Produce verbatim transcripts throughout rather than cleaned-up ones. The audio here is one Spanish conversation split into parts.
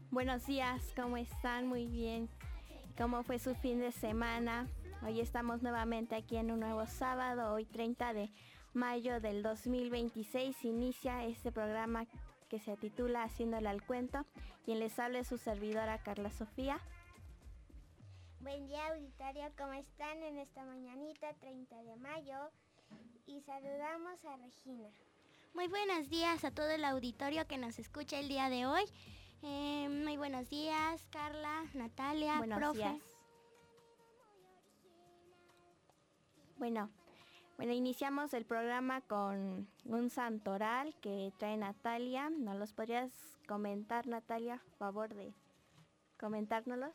Buenos días, ¿cómo están? Muy bien. ¿Cómo fue su fin de semana? Hoy estamos nuevamente aquí en un nuevo sábado, hoy treinta de mayo del dos mil veintiséis. Inicia este programa que se titula Haciéndole al cuento. Quien les habla es su servidora Carla Sofía. Buen día, auditorio, ¿cómo están en esta mañanita treinta de mayo? Y saludamos a Regina. Muy buenos días a todo el auditorio que nos escucha el día de hoy. Eh, muy buenos días, Carla, Natalia, Buenos profe. días. Bueno, bueno, iniciamos el programa con un santoral que trae Natalia. ¿Nos los podrías comentar, Natalia, a favor de comentárnoslos?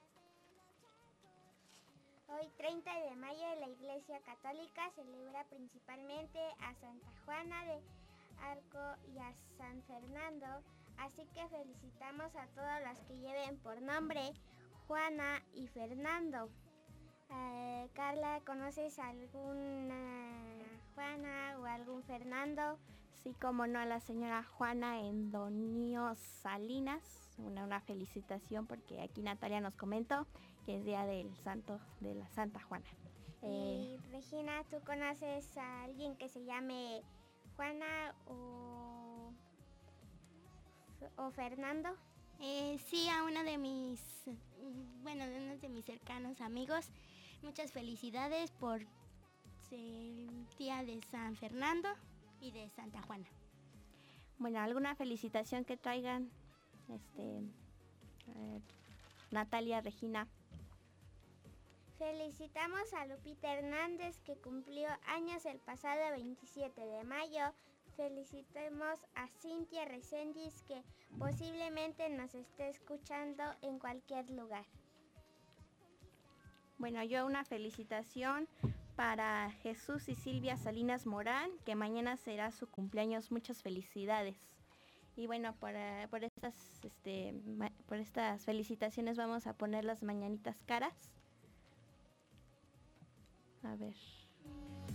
Hoy treinta de mayo la Iglesia Católica celebra principalmente a Santa Juana de Arco y a San Fernando, así que felicitamos a todos los que lleven por nombre Juana y Fernando. Eh, Carla, ¿conoces alguna Juana o algún Fernando? Sí, como no, a la señora Juana Endonio Salinas, una, una felicitación porque aquí Natalia nos comentó que es día del santo de la Santa Juana. Eh, y Regina, ¿tú conoces a alguien que se llame Juana o, o Fernando? Eh, sí, a uno de mis, bueno, de uno de mis cercanos amigos. Muchas felicidades por el día de San Fernando y de Santa Juana. Bueno, ¿alguna felicitación que traigan, este, eh, Natalia, Regina? Felicitamos a Lupita Hernández, que cumplió años el pasado veintisiete de mayo. Felicitemos a Cintia Reséndiz, que posiblemente nos esté escuchando en cualquier lugar. Bueno, yo una felicitación para Jesús y Silvia Salinas Morán, que mañana será su cumpleaños. Muchas felicidades. Y bueno, por, uh, por estas, este, ma- por estas felicitaciones vamos a poner las mañanitas caras. A ver.